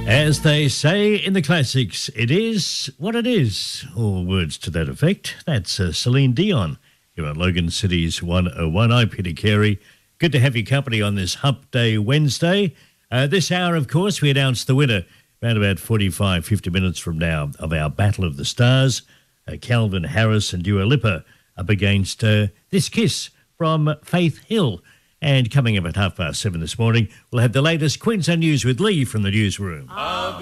As they say in the classics, it is what it is, or words to that effect. That's Celine Dion here on Logan City's 101. I'm Peter Carey. Good to have your company on this Hump Day Wednesday. This hour, of course, we announce the winner around about 45, 50 minutes from now of our Battle of the Stars. Calvin Harris and Dua Lipa up against This Kiss from Faith Hill. And coming up at 7:30 this morning, we'll have the latest Queensland news with Lee from the newsroom.